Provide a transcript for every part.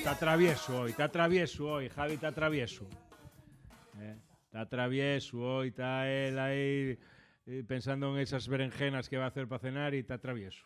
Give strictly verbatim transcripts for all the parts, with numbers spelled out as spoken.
Está travieso hoy, está travieso hoy, Javi está travieso. Eh, está travieso hoy, está él ahí eh, pensando en esas berenjenas que va a hacer para cenar y está travieso.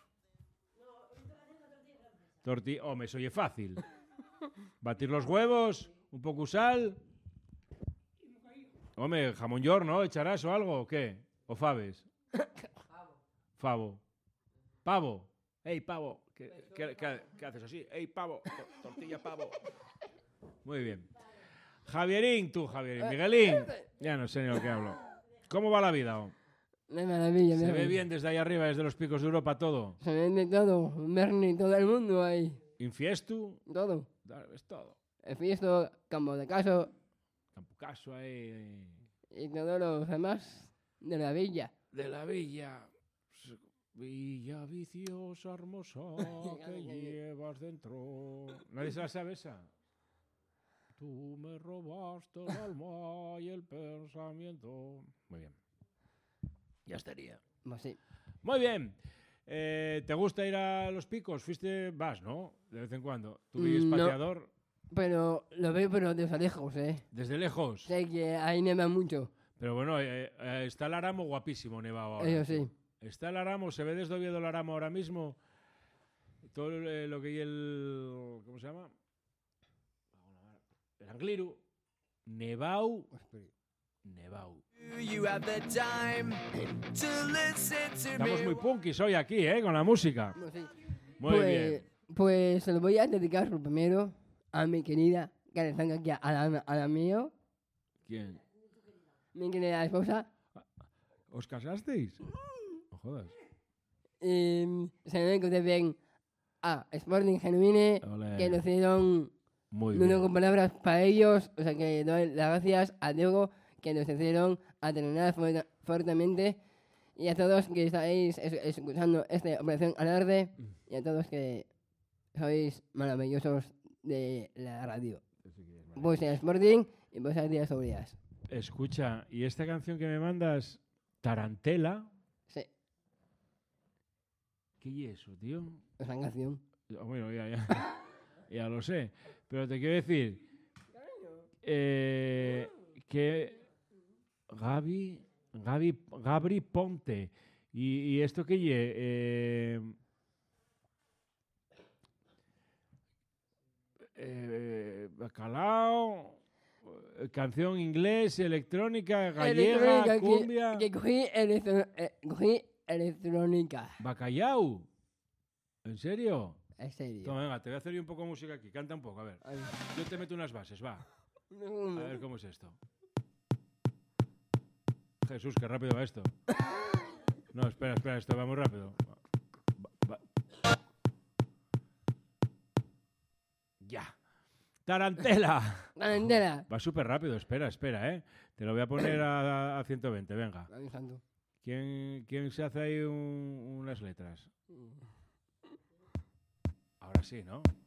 Tortilla, hombre, eso oye fácil. Batir los huevos, un poco de sal. Hombre, jamón york, ¿no? ¿Echarás o algo o qué? ¿O faves? Favo. Pavo. ¡Ey, pavo! ¿Qué, qué, qué, qué haces así? ¡Ey, pavo! Tortilla, pavo. Muy bien. Javierín, tú, Javierín. Miguelín. Ya no sé ni lo que hablo. ¿Cómo va la vida? Oh? De maravilla. ¿Se ve bien desde ahí arriba, desde los picos de Europa, todo? Se ve de todo. Berni, todo el mundo ahí. ¿Infiestu? Todo. Es todo. El fiesto, campo de caso. Campo caso ahí. Y todos los demás de la villa. De la villa. Villa viciosa, hermosa, que llevas dentro. ¿Nadie se la sabe esa? Tú me robaste el alma y el pensamiento. Muy bien. Ya estaría. Pues sí. Muy bien. Eh, ¿Te gusta ir a los picos? ¿Fuiste? Vas, ¿no? De vez en cuando. ¿Tú vives No, pateador? Pero lo veo pero desde lejos, ¿eh? ¿Desde lejos? Sé que ahí neva mucho. Pero bueno, eh, eh, está el Aramo guapísimo nevado ahora. Eso sí. Está el Aramo, se ve desde Oviedo el Aramo ahora mismo. Todo eh, lo que hay el... ¿Cómo se llama? El Angliru. Nevau. Nevau. Estamos muy punkis hoy aquí, ¿eh? Con la música. No, sí. Muy pues, bien. Pues se lo voy a dedicar lo primero a mi querida, que le están aquí a la, a la mío. ¿Quién? Mi querida esposa. ¿Os casasteis? No jodas. Y se me que bien a Sporting Genuine, Olé. que lo hicieron Muy no bien. tengo palabras para ellos. O sea que doy las gracias a Diego, que nos hicieron a entrenar fu- fuertemente. Y a todos que estáis es- escuchando esta Operación Alarde. Y a todos que sois maravillosos de la radio. Pues en Sporting y pues a días sobrias. Escucha, ¿y esta canción que me mandas, Tarantela? Sí, ¿Qué es eso, tío? esa canción. Bueno, ya, ya, ya lo sé. Pero te quiero decir eh, que Gaby, Gaby, Gabri Ponte. ¿Y, y esto qué ye? Eh, eh, bacalao, eh, canción inglés, electrónica, gallega, Electrónica, cumbia, Que, que cogí, electro- eh, cogí electrónica. bacallau. ¿En serio? En serio. Toma, venga, te voy a hacer yo un poco de música aquí. Canta un poco, a ver. Ay. Yo te meto unas bases, va. A ver cómo es esto. Jesús, qué rápido va esto. No, espera, espera, esto va muy rápido. Va- va. Ya. Tarantela. La bandera. Va súper rápido, espera, espera, ¿eh? Te lo voy a poner a, a ciento veinte, venga. Ay, santo. ¿Quién, quién se hace ahí un- unas letras? Ahora sí, ¿no?